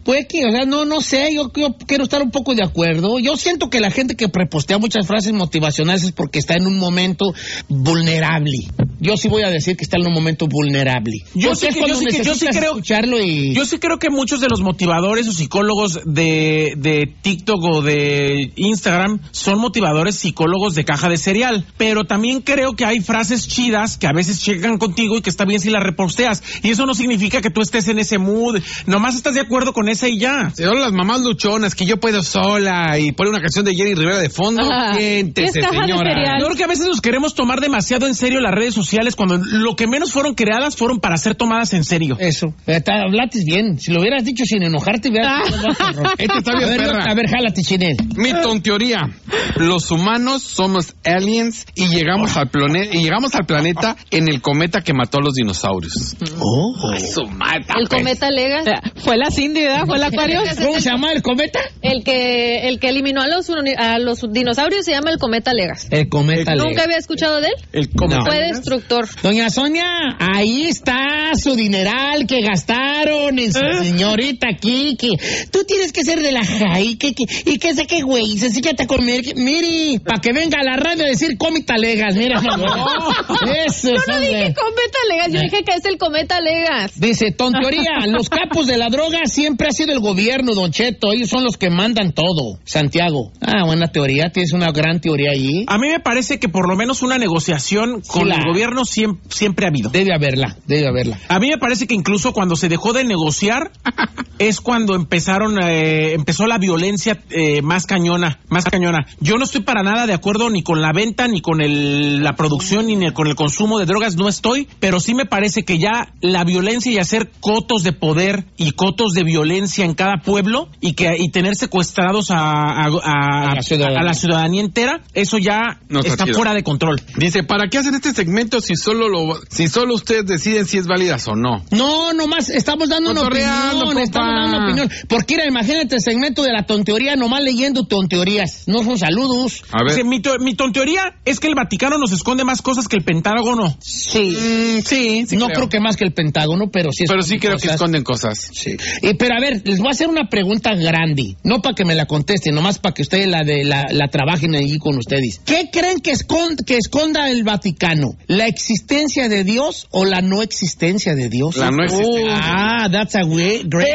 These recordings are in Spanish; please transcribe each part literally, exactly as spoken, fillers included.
Pues que, o sea, no, no sé, yo, yo quiero estar un poco de acuerdo. Yo siento que la gente que prepostea muchas frases motivacionales es porque está en un momento vulnerable. Yo sí voy a decir que está en un momento vulnerable. Yo sé que, yo, sí que yo sí creo escucharlo y... yo sí creo que muchos de los motivadores o psicólogos de, de TikTok o de Instagram son motivadores psicólogos de caja de cereal, pero también creo que hay frases chidas que a veces llegan contigo y que está bien si las reposteas, y eso no significa que tú estés en ese mood, nomás estás de acuerdo con esa y ya. Son las mamás luchonas que yo puedo sola y pone una canción de Jenny Rivera de fondo. Siéntese, señora. Yo creo que a veces nos queremos tomar demasiado en serio las redes sociales cuando lo que menos fueron creadas fueron para ser tomadas en serio. Eso, hablaste bien. Si lo hubieras dicho sin enojarte, hubieras... Ah. Este está bien, a ver, perra. A ver, jálate, Chinel. Mi tonteoría. Los humanos somos aliens y llegamos al planeta y llegamos al planeta en el cometa que mató a los dinosaurios. Oh, Ay, su madre, el pues. cometa Legas. Fue la Cindy, ¿verdad? Fue la Acuario. ¿Cómo se llama el cometa? El que el que eliminó a los a los dinosaurios se llama el cometa Legas. El cometa Legas. ¿Nunca había escuchado de él? El cometa. Fue Legas. destructor. Doña Sonia, ahí está su dineral que gastaron en su señorita aquí, que tú tienes que ser de la jai, que, que, y que sé que güey, sencillate a comer, que, mire, para que venga a la radio a decir cometa Legas, mira. Eso, Yo no hombre. dije cometa Legas, yo dije que es el cometa Legas. Dice, tontería, los capos de la droga siempre ha sido el gobierno, Don Cheto, ellos son los que mandan todo. Santiago, ah, buena teoría, tienes una gran teoría ahí. A mí me parece que por lo menos una negociación con Sí, la- el gobierno siempre, siempre ha habido. Debe haberla, debe haberla. A mí me parece que incluso cuando se dejó de negociar es cuando empezaron eh, empezó la violencia eh, más cañona, más cañona. Yo no estoy para nada de acuerdo ni con la venta, ni con el, la producción, ni con el consumo de drogas, no estoy, pero sí me parece que ya la violencia y hacer cotos de poder y cotos de violencia en cada pueblo y que y tener secuestrados a, a, a, A la ciudadanía. a la ciudadanía entera, eso ya No está está chido. fuera de control. Dice, ¿para qué hacen este segmento si solo lo, si solo ustedes deciden si es válidas o no? No, nomás estamos dando una Cotorreando, opinión, estamos compa. dando una opinión. Porque mira, imagínate el segmento de la tonteoría, nomás leyendo tonteorías. No son saludos. A ver. Dice, mi, to- mi tonteoría es que el Vaticano nos esconde más cosas que el Pentágono. Sí. Mm, sí, sí no creo. creo que más que el Pentágono, pero sí. Pero sí creo que cosas. esconden cosas. Sí. Y, pero a ver, les voy a hacer una pregunta grande. No para que me la contesten, nomás para que ustedes la, de, la, la trabajen ahí con ustedes. ¿Qué creen que, escond, que esconda el Vaticano? ¿La existencia de Dios o la no existencia de Dios? La no existencia. Ah, that's a way, great.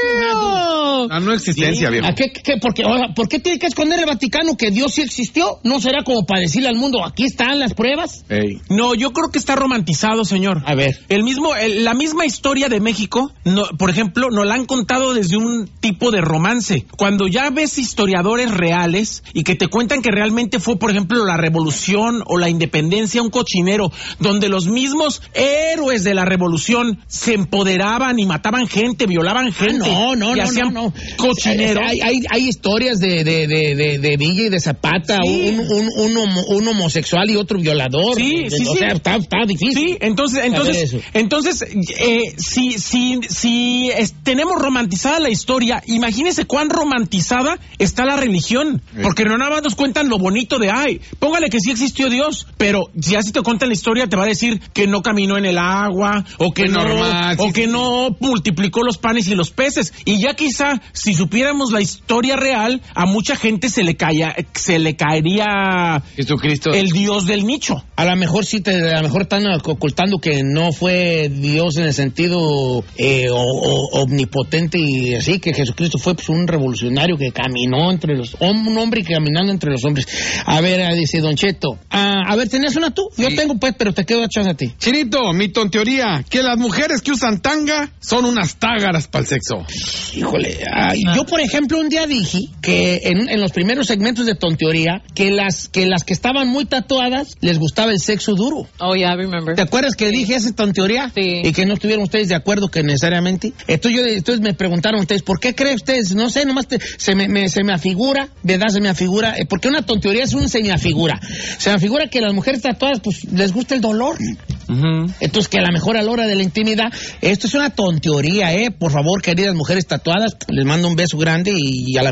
La no existencia, viejo. ¿A qué, qué- porque, o sea, ¿por qué tiene que esconder el Vaticano que Dios sí existió? ¿No será como para decirle al mundo, aquí están las pruebas? Ey. No, yo creo que está romantizado, señor. A ver. El mismo, el- la misma historia de México, no, por ejemplo, nos la han contado desde un tipo de romance. Cuando ya ves historiadores reales y que te cuentan que realmente fue, por ejemplo, la revolución o la independencia, un cochinero, donde los mismos héroes de la revolución se empoderaban y mataban gente, violaban gente. Ah, no, no, y no, hacían no, no. Cochinero. Hay, hay, hay historias de, de, de, de, de Villa y de Zapata, Sí. un, un, un, homo- un homosexual y otro violador. Sí, De- sí, o sí. sea, está, está difícil. Sí, entonces, ver entonces, eso. entonces, eh, si, si, si es- tenemos romantizada la historia, imagínese cuán romantizada está la religión, porque no nada más nos cuentan lo bonito de, ay, póngale que sí existió Dios, pero ya si te cuentan la historia te va a decir que no caminó en el agua, o que Pues no, normal, o sí, que sí, no multiplicó los panes y los peces, y ya quizá, si supiéramos la historia real, a mucha gente se le caía, se le caería Jesucristo. el Dios del nicho. A lo mejor sí, te, a lo mejor están ocultando que no fue Dios en el sentido eh, o, o- omnipotente y así, que Jesucristo fue pues, un revolucionario que caminó entre los un hombre caminando entre los hombres. A ver, ah, dice Don Cheto. Ah, a ver, ¿tenías una tú? Yo Sí. tengo pues, pero te quedo echando a ti. Chinito, mi tonteoría, que las mujeres que usan tanga son unas tágaras para el sexo. Híjole, ay, yo por ejemplo un día dije que en, en los primeros segmentos de tonteoría que las que las que estaban muy tatuadas les gustaba el sexo duro. Oh, yeah, I remember. ¿Te acuerdas que dije esa tonteoría? Sí. Y que no estuvieron ustedes de acuerdo que necesariamente. Entonces, yo, entonces me preguntaron ustedes, ¿por qué creen ustedes? No sé, nomás te- se, me, me- se me afigura, ¿verdad? Se me afigura, eh, porque una tonteoría es un se me afigura. Se me afigura que las mujeres tatuadas, pues, les gusta el dolor. Ujú. Entonces, que a lo mejor a la hora de la intimidad, esto es una tonteoría, ¿eh? Por favor, queridas mujeres tatuadas, les mando un beso grande y, a lo mejor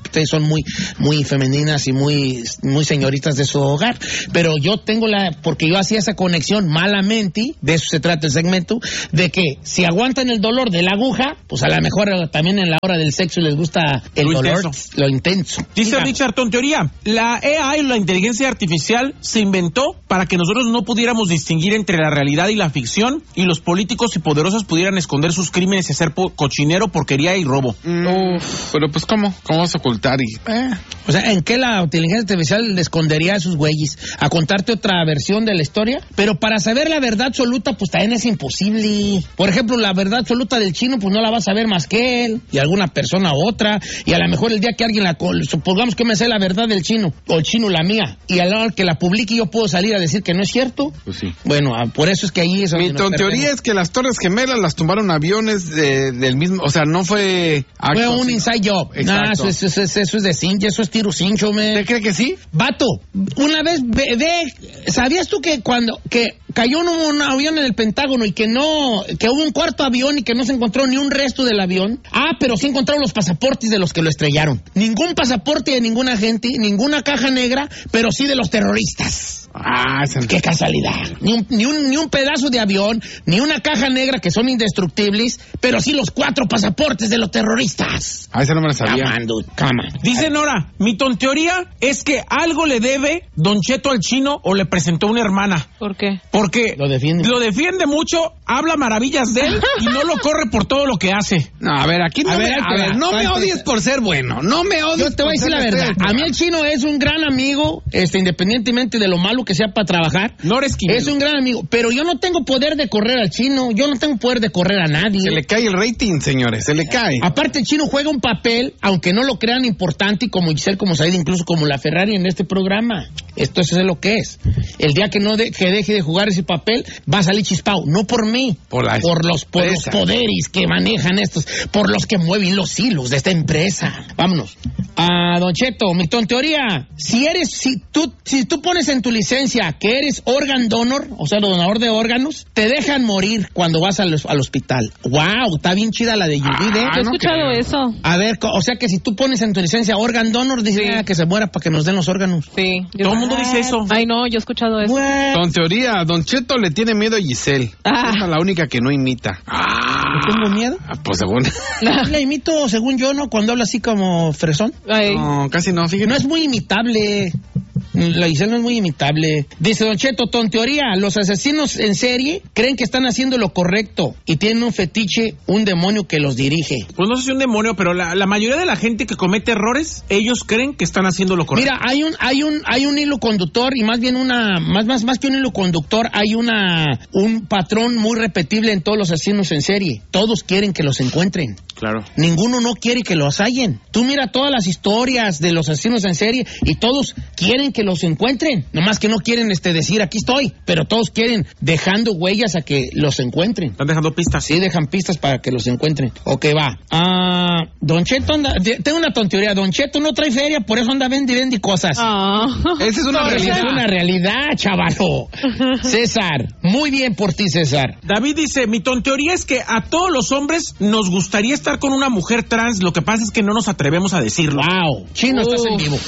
ustedes son muy, muy femeninas y muy, muy señoritas de su hogar. Pero yo tengo la, porque yo hacía esa conexión malamente, de eso se trata el segmento, de que si aguantan el dolor de la aguja, pues a lo mejor también en la hora del sexo les gusta el Lo dolor, intenso. lo intenso. Dice Diga. Richard, en teoría, la A I, la inteligencia artificial, se inventó para que nosotros no pudiéramos distinguir entre la realidad y la ficción, y los políticos y poderosos pudieran esconder sus crímenes y hacer po- cochinero, porquería y robo. Mm, pero pues, ¿cómo? ¿Cómo vas a ocultar? Y, eh, O sea, ¿en qué la inteligencia artificial le escondería a esos güeyes? ¿A contarte otra versión de la historia? Pero para saber la verdad absoluta, pues también es imposible. Por ejemplo, la verdad absoluta del chino, pues no la vas a ver más que él, y alguna persona u otra, y a lo mejor el día que alguien la... Supongamos que me sé la verdad del chino, o el chino la mía, y a la hora que la publique yo puedo salir a decir que no es cierto. pues sí. Bueno, ah, por eso es que ahí es donde Mi nos ton- teoría perdemos. es que las Torres Gemelas las tumbaron aviones de- del mismo, o sea, no fue... Fue acto, un sí. inside job. Exacto. Nah, eso, es- eso es- eso es de cincho, eso es tiro cincho, me. ¿Usted cree que sí? Vato, una vez ve, ve- ¿sabías tú que cuando que cayó un, un avión en el Pentágono y que no, que hubo un cuarto avión y que no se encontró ni un resto del avión? Ah, pero sí encontraron los pasaportes de los que lo estrellaron. Ningún pasaporte de ningún agente, ninguna caja negra, pero sí de los terroristas. Ah, esa- ¡Qué casualidad! Ni un, ni, un, ni un pedazo de avión, ni una caja negra que son indestructibles, pero sí los cuatro pasaportes de los terroristas. Ah, esa no me la sabía. Come on, dude, come on. Dice Nora, mi tonteoría es que algo le debe Don Cheto al chino o le presentó una hermana. ¿Por qué? Porque Lo defiende. lo defiende mucho, habla maravillas de él y no lo corre por todo lo que hace. No, a ver, aquí no A me, ver, ahí a te ver, va. no me Ahí te- odies por ser bueno, no me odies Yo te voy a por decir la ser verdad. estrella. A mí el chino es un gran amigo, este, independientemente de lo malo que sea para trabajar. Nora Esquivel. Es un gran amigo, pero yo no tengo poder de correr al chino, yo no tengo poder de correr a nadie. Se le cae el rating, señores, se le cae. Aparte el chino juega un papel, aunque no lo crean importante, y como Giselle, como Said, incluso como la Ferrari en este programa. Esto eso es lo que es. El día que no de- que deje de jugar ese papel, va a salir chispao. No por mí, Por la por los, por los empresa. poderes que manejan estos, por los que mueven los hilos de esta empresa. Vámonos. Ah, Don Cheto, mi tonteoría. Si eres, si tú, si tú pones en tu licencia que eres organ donor, o sea, donador de órganos, te dejan morir cuando vas al, al hospital. Wow, está bien chida la de Judith, ¿eh? Ah, Yo he no escuchado creo. eso. A ver, co- o sea que si tú pones en tu licencia organ donor, dice Sí. ah, que se muera para que nos den los órganos. Sí. Yo- Todo el mundo dice eso. Ay, no, yo he escuchado eso. What? Con teoría, Don Cheto le tiene miedo a Giselle. Ah. Esa es la única que no imita. ¿Le tengo miedo? Ah, pues según. La imito, según yo, ¿no? Cuando habla así como fresón. Ay. No, casi no, fíjate. No es muy imitable. La Giselle no es muy imitable. Dice Don Cheto, ton teoría, los asesinos en serie creen que están haciendo lo correcto y tienen un fetiche, un demonio que los dirige. Pues no sé si un demonio, pero la, la mayoría de la gente que comete errores, ellos creen que están haciendo lo correcto. Mira, hay un, hay un, hay un hilo conductor y más bien una, más, más, más que un hilo conductor, hay una, un patrón muy repetible en todos los asesinos en serie. Todos quieren que los encuentren. Claro. Ninguno no quiere que los hallen. Tú mira todas las historias de los asesinos en serie y todos quieren que los encuentren. Nomás que no quieren este decir aquí estoy, pero todos quieren dejando huellas a que los encuentren. Están dejando pistas. Sí, dejan pistas para que los encuentren. Ok, va. Ah, Don Cheto anda... de- Tengo una tontería. Don Cheto no trae feria, por eso anda vendi vendi cosas. Ah. Esa es una Esa realidad. es una realidad, chavalo. César, muy bien por ti, César. David dice, mi tonteoría es que a todos los hombres nos gustaría estar con una mujer trans, lo que pasa es que no nos atrevemos a decirlo. Wow. Chino, estás en Uf. vivo.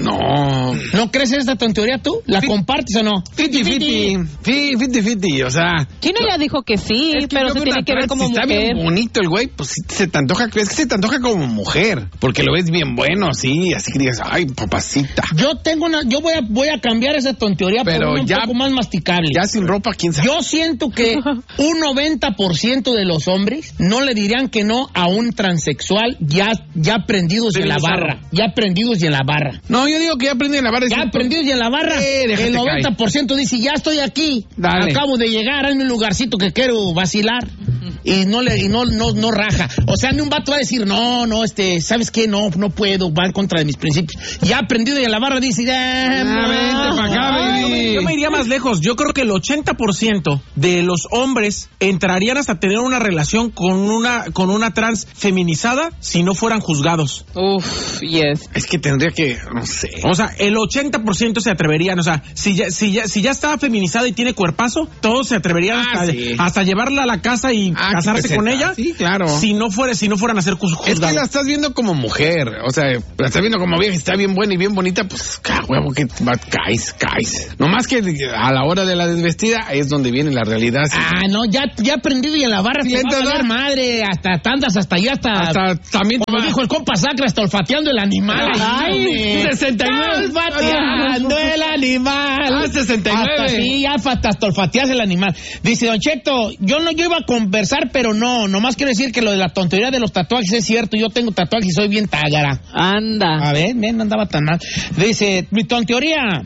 No. ¿No crees en esta tonteoría tú? ¿La Fi- compartes o no? Fiti, fiti. Fi- Fiti, fiti. O sea. Chino ya dijo que sí, es que pero yo se veo tiene una que ver trans, como si está mujer. bien bonito el güey, pues sí se te antoja, es que se te antoja como mujer. Porque lo ves bien bueno, sí. Así que digas, ay, papacita. Yo tengo una, yo voy a, voy a cambiar esa tontería por Pero una un ya- poco más masticable. Ya sin ropa, quién sabe. Yo siento que un noventa por ciento de los hombres no le dirían que no a un transexual ya, ya prendidos en la Civilizado. barra. Ya prendidos y en la barra. No, yo digo que ya aprendí a lavar ese. Ya prendidos y en la barra. Eh, déjate el noventa por ciento dice, ya estoy aquí. Dale. Acabo de llegar, hazme un lugarcito que quiero vacilar. Y no le, y no, no, no raja. O sea, ni un vato va a decir, no, no, este, ¿sabes qué? No, no puedo, va en contra de mis principios. Ya aprendido y en la barra dice, ya, Ah, vente pa' acá, Yo me- baby. Yo me iría más lejos. Yo creo que el ochenta por ciento de los hombres entrarían hasta tener una relación con una con una trans feminizada si no fueran juzgados. Uf, yes. Es que tendría que, no sé. O sea, el ochenta por ciento se atreverían. O sea, si ya, si ya, si ya está feminizada y tiene cuerpazo, todos se atreverían Ah, hasta, sí. hasta llevarla a la casa y Ah, casarse con ella. Sí, claro. Si no fuera, si no fueran a ser juzgados. Es que la estás viendo como mujer, o sea, la estás viendo como vieja, está bien buena y bien bonita, pues, ca- huevo, que va- caes, caes. Nomás que a la hora de la desvestida es donde viene la realidad. Sí. Ah, no, ya, ya aprendido y en la barra Sí, te va a entonces, valer madre, hasta tantas, hasta allá, hasta... Hasta también como va- dijo el compa Sacra, hasta olfateando el animal. Ay, sesenta y nueve. Olfateando el animal. Ah, sesenta y nueve. Hasta, sí, ya hasta, hasta olfateas el animal. Dice, Don Cheto, yo no, yo iba a conversar, pero no, nomás quiero decir que lo de la tontería de los tatuajes es cierto, yo tengo tatuajes y soy bien tágara. Anda. A ver, ven, no andaba tan mal. Dice, mi tonteoría,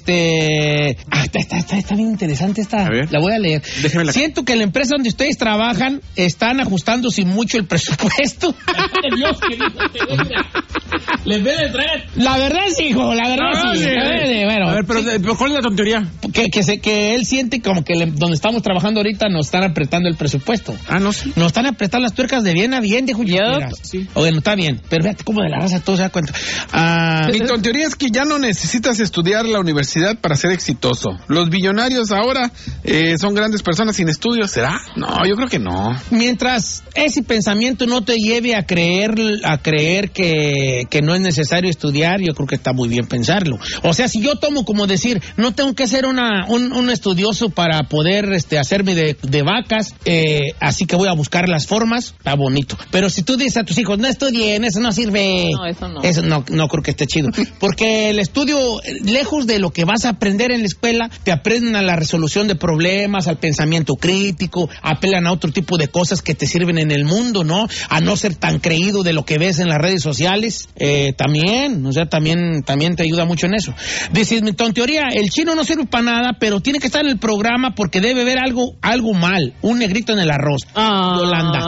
este... Ah, está, está, está, está bien interesante esta. A ver. La voy a leer. Déjemela. Siento que la empresa donde ustedes trabajan están ajustando sin mucho el presupuesto. Dios, que Dios te oiga. Les ve de traer. La verdad sí, hijo, la verdad No, sí. sí. A ver, eh, bueno, A ver, pero, sí. eh, pero ¿cuál es la tontería? que, que, se, que él siente como que le- donde estamos trabajando ahorita nos están apretando el presupuesto. Ah, no sé. Nos están apretando las tuercas de bien a bien, dijo Yup. Mira. Sí. O bueno, está bien. Pero fíjate cómo de la raza todo se da cuenta. Ah, Mi tontería es que ya no necesitas estudiar la universidad para ser exitoso. Los billonarios ahora eh, son grandes personas sin estudios, ¿será? No, yo creo que no. mientras ese pensamiento no te lleve a creer a creer que, que no es necesario estudiar, yo creo que está muy bien pensarlo. O sea, si yo tomo como decir, no tengo que ser una, un, un estudioso para poder este, hacerme de, de vacas, eh, así que voy a buscar las formas, está bonito. Pero si tú dices a tus hijos, no estudien, eso no sirve. No, eso no. Eso no, no creo que esté chido. Porque el estudio, lejos de lo que vas a aprender en la escuela, te aprenden a la resolución de problemas, al pensamiento crítico, apelan a otro tipo de cosas que te sirven en el mundo, ¿no? A no ser tan creído de lo que ves en las redes sociales. Eh, también, o sea, también, también te ayuda mucho en eso. Dices, mi tontería, el chino no sirve para nada, pero tiene que estar en el programa porque debe ver algo, algo mal. Un negrito en el arroz. Ah. Yolanda.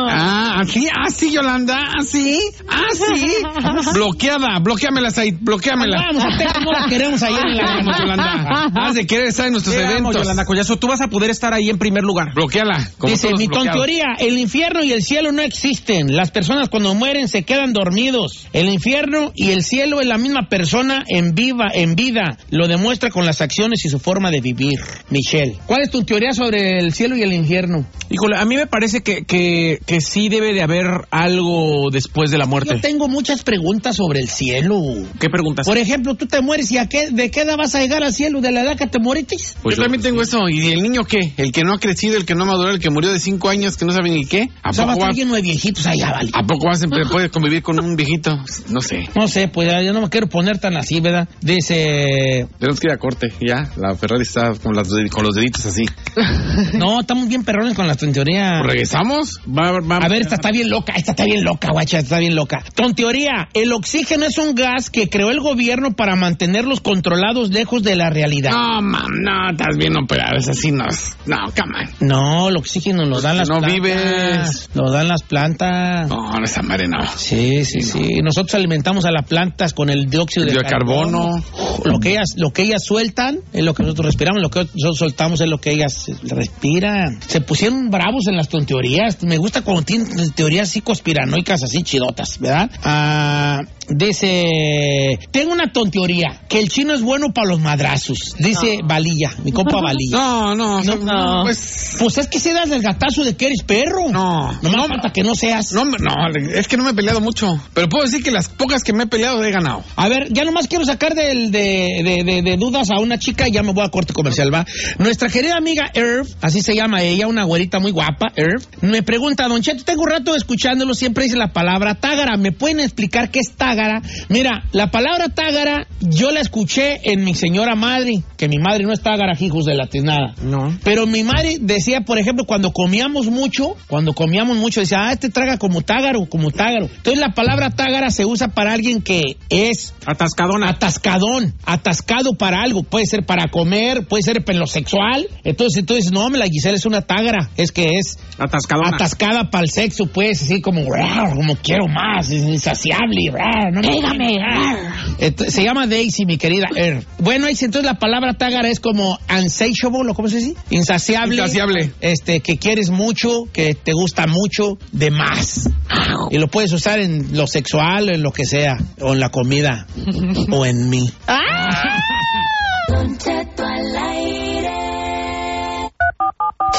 Ah, sí, ah, sí, Yolanda, ah, sí, ah, sí. Bloqueada, bloqueámelas ahí, bloqueámela. Vamos, a Texas, no la queremos ahí en la... Vamos, Yolanda. Has de querer estar en nuestros Te amo, eventos. Yolanda Collazo, tú vas a poder estar ahí en primer lugar. Bloqueala. como Dice, todos mi bloqueados. tontería, el infierno y el cielo no existen. Las personas cuando mueren se quedan dormidos. El infierno y el cielo es la misma persona en viva, en vida. Lo demuestra con las acciones y su forma de vivir. Michelle, ¿cuál es tu teoría sobre el cielo y el infierno? Híjole, a mí me parece que, que, que sí debe de haber algo después de la muerte. Yo tengo muchas preguntas sobre el cielo. ¿Qué preguntas? Por ejemplo, tú te mueres y a qué, ¿de qué edad vas a llegar al cielo? ¿De la edad que te moriste? Pues yo, también tengo eso. ¿Y el niño qué? El que no ha crecido, el que no maduró, el que murió de cinco años, que no sabe ni qué. ¿A O sea, va a poco estar va- lleno de viejitos allá, vale. ¿A poco vas a empe- puedes convivir con un viejito? No sé. No sé, pues ya, yo no me quiero poner tan así, ¿verdad? Dice... Tenemos que ir a corte, ya. La Ferrari está con, las, con los deditos así. No, estamos bien perrones con la tontería. Pues ¿regresamos? Va, va, A ver, esta está bien loca, esta está bien loca, guacha, está bien loca. Tonteoría, el oxígeno es un gas que creó el gobierno para mantenerlos controlados lejos de la realidad. No, mam, no, estás bien operado. Es así, no. No, come on. No, el oxígeno lo dan las no plantas. vives. Lo dan las plantas. No, no, esa madre no. Sí, sí, sí. Nosotros alimentamos a las plantas con el dióxido de El carbono. carbono. Lo que ellas, lo que ellas sueltan es lo que nosotros respiramos, lo que nosotros soltamos es lo que ellas respiran. Se pusieron bravos en las tonteorías. Me gusta cuando tienen teorías así conspiranoicas, así chidotas, ¿verdad? Ah, dice, tengo una tonteoría, que el chino es bueno para los madrazos. Dice No. Valilla, mi compa Valilla. No, no, no. no. Pues, Pues es que se das el gatazo de que eres perro. no. Nomás No, falta que no seas. no, no, es que no me he peleado mucho. Pero puedo decir que las pocas que me he peleado he ganado. A ver, ya nomás quiero sacar del- de, de, de, de dudas a una chica y ya me voy a corte comercial, ¿va? Nuestra querida amiga Herb, así se llama ella, una güerita muy guapa, Herb, me pregunta, Don Cheto, tengo un rato escuchándolo, siempre dice la palabra tágara. ¿Me pueden explicar qué es tágara? Mira, la palabra tágara yo la escuché en mi señora madre, que mi madre no es tágara, hijos de la tiznada. No. Pero mi madre decía, por ejemplo, cuando comíamos mucho, cuando comíamos mucho, decía, ah, este traga como tágaro, como tágaro. Entonces la palabra tágara se usa para alguien que es Atascadona. atascadón, atascado para algo. Puede ser para comer, puede ser en lo sexual. Entonces, entonces no, la Gisela es una tágara, es que es Atascadona. atascada para el sexo, pues, así como, "Rar", como quiero más, es insaciable, rar, no me- Dígame. Ent- se llama Daisy, mi querida Er. Bueno, Daisy, entonces la palabra tágara es como unsatiable, ¿o cómo se dice? Insaciable. Insaciable. Este, que quieres mucho, que te gusta mucho, de más. Y lo puedes usar en lo sexual, en lo que sea, o en la comida, o en mí.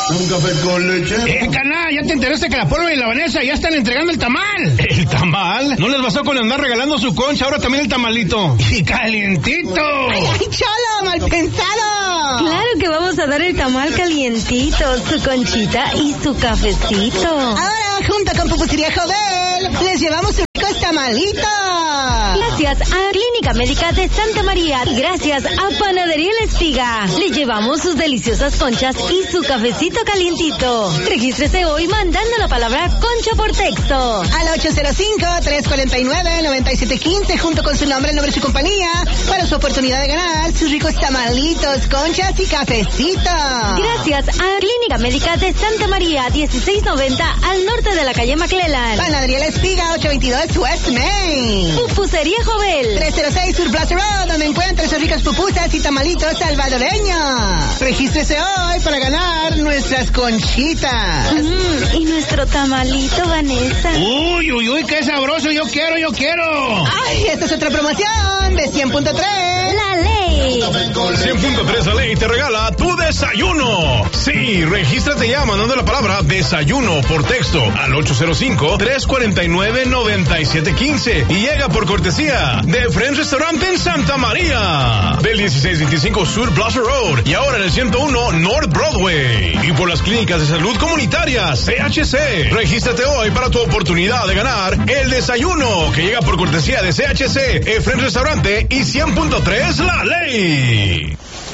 Un café con leche. Eh, canal, ¿ya te enteraste que la Pólvora y la Vanessa ya están entregando el tamal? ¿El tamal? ¿No les bastó con andar regalando su concha, ahora también el tamalito? ¡Y calientito! ¡Ay, ay, cholo, mal pensado! Claro que vamos a dar el tamal calientito, su conchita y su cafecito. Ahora, junto con Pupusería Jovel, les llevamos sus ricos tamalitos. Gracias a Clínica Médica de Santa María y gracias a Panadería La Espiga. Le llevamos sus deliciosas conchas y su cafecito calientito. Regístrese hoy mandando la palabra concha por texto. Al ocho cero cinco, tres cuatro nueve, nueve siete uno cinco, junto con su nombre, el nombre de su compañía, para su oportunidad de ganar sus ricos tamalitos, conchas y cafecito. Gracias a Clínica Médica de Santa María, dieciséis noventa al norte de la calle McClellan. Panadería La Espiga, ochocientos veintidós West Main. Pupusería Jovel, tres cero seis Sur Plaza Road, donde encuentra sus ricas pupusas y tamalitos salvadoreños. Regístrese hoy para ganar nuestras conchitas. Mm, y nuestro tamalito, Vanessa. Uy, uy, uy, qué sabroso, yo quiero, yo quiero. Ay, esta es otra promoción de cien punto tres. La ley. cien punto tres La Ley te regala tu desayuno. Sí, regístrate ya mandando la palabra desayuno por texto al ocho cero cinco, tres cuatro nueve, nueve siete uno cinco y llega por cortesía de Friends Restaurante en Santa María, del dieciséis veinticinco Sur Plaza Road y ahora en el ciento uno North Broadway, y por las clínicas de salud comunitaria C H C. Regístrate hoy para tu oportunidad de ganar el desayuno que llega por cortesía de C H C, el Friends Restaurante y cien punto tres La Ley.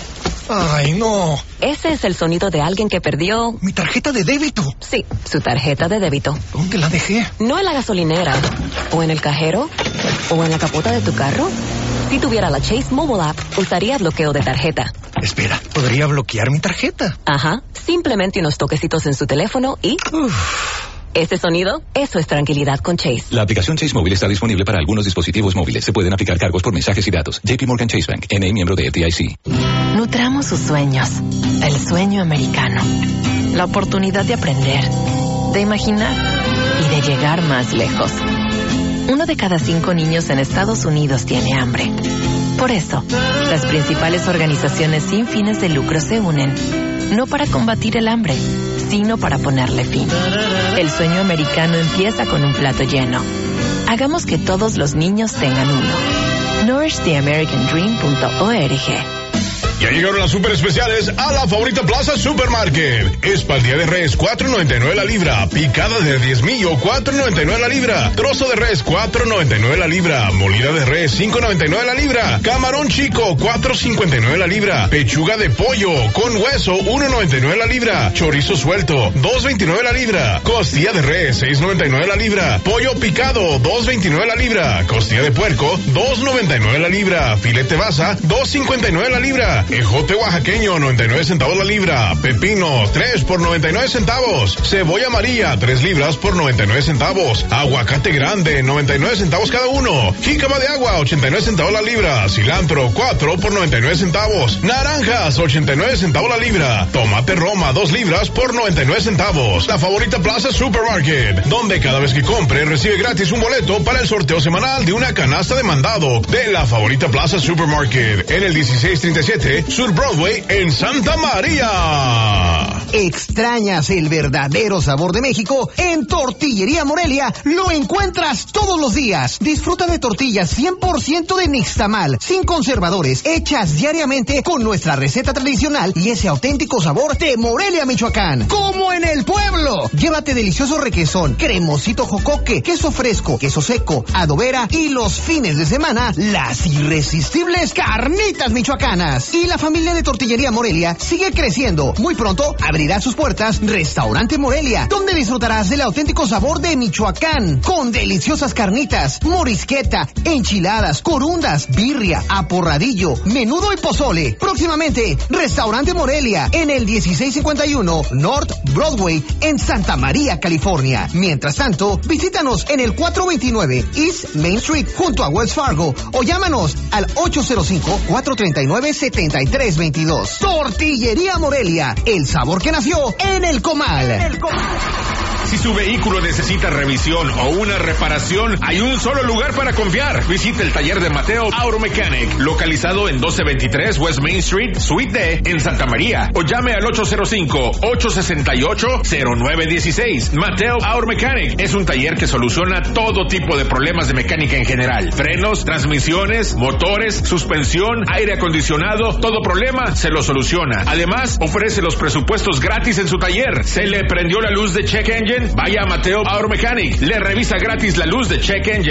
Ay, no. Ese es el sonido de alguien que perdió... Mi tarjeta de débito. Sí, su tarjeta de débito. ¿Dónde la dejé? No en la gasolinera, o en el cajero, o en la capota de tu carro. Si tuviera la Chase Mobile App, usaría bloqueo de tarjeta. Espera, ¿podría bloquear mi tarjeta? Ajá, simplemente unos toquecitos en su teléfono y... Uf. Ese sonido, eso es tranquilidad con Chase. La aplicación Chase Móvil está disponible para algunos dispositivos móviles. Se pueden aplicar cargos por mensajes y datos. J P Morgan Chase Bank, N A miembro de F D I C. Nutramos sus sueños. El sueño americano. La oportunidad de aprender, de imaginar y de llegar más lejos. Uno de cada cinco niños en Estados Unidos tiene hambre. Por eso, las principales organizaciones sin fines de lucro se unen, no para combatir el hambre, sino para ponerle fin. El sueño americano empieza con un plato lleno. Hagamos que todos los niños tengan uno. nourish the american dream punto org. Ya llegaron las super especiales a la Favorita Plaza Supermarket. Espaldilla de res, cuatro noventa y nueve la libra. Picada de diez millo, cuatro noventa y nueve la libra. Trozo de res, cuatro noventa y nueve la libra. Molida de res, cinco noventa y nueve la libra. Camarón chico, cuatro cincuenta y nueve la libra. Pechuga de pollo con hueso, uno noventa y nueve la libra. Chorizo suelto, dos veintinueve la libra. Costilla de res, seis noventa y nueve la libra. Pollo picado, dos veintinueve la libra. Costilla de puerco, dos noventa y nueve la libra. Filete basa, dos cincuenta y nueve la libra. Ejote oaxaqueño, noventa y nueve centavos la libra. Pepino, tres por noventa y nueve centavos. Cebolla amarilla, tres libras por noventa y nueve centavos. Aguacate grande, noventa y nueve centavos cada uno. Jícama de agua, ochenta y nueve centavos la libra. Cilantro, cuatro por noventa y nueve centavos. Naranjas, ochenta y nueve centavos la libra. Tomate Roma, dos libras por noventa y nueve centavos. La Favorita Plaza Supermarket, donde cada vez que compre recibe gratis un boleto para el sorteo semanal de una canasta de mandado de la Favorita Plaza Supermarket en el dieciséis treinta y siete Sur Broadway en Santa María. ¿Extrañas el verdadero sabor de México? En Tortillería Morelia lo encuentras todos los días. Disfruta de tortillas cien por ciento de nixtamal, sin conservadores, hechas diariamente con nuestra receta tradicional y ese auténtico sabor de Morelia, Michoacán. ¡Como en el pueblo! Llévate delicioso requesón, cremosito jocoque, queso fresco, queso seco, adobera y los fines de semana, las irresistibles carnitas michoacanas. Y la familia de Tortillería Morelia sigue creciendo. Muy pronto abrirá sus puertas Restaurante Morelia, donde disfrutarás del auténtico sabor de Michoacán, con deliciosas carnitas, morisqueta, enchiladas, corundas, birria, aporradillo, menudo y pozole. Próximamente, Restaurante Morelia, en el dieciséis cincuenta y uno North Broadway, en Santa María, California. Mientras tanto, visítanos en el cuatrocientos veintinueve East Main Street, junto a Wells Fargo, o llámanos al ocho cero cinco, cuatro tres nueve, siete treinta y tres veintidós. Tortillería Morelia, el sabor que nació en el comal. En el comal. Si su vehículo necesita revisión o una reparación, hay un solo lugar para confiar. Visite el taller de Mateo Auto Mechanic, localizado en doce veintitrés West Main Street, Suite D, en Santa María. O llame al ocho cero cinco, ocho seis ocho, cero nueve uno seis. Mateo Auto Mechanic es un taller que soluciona todo tipo de problemas de mecánica en general. Frenos, transmisiones, motores, suspensión, aire acondicionado, todo problema se lo soluciona. Además, ofrece los presupuestos gratis en su taller. ¿Se le prendió la luz de check engine? Vaya a Mateo Auto Mechanic. Le revisa gratis la luz de check engine.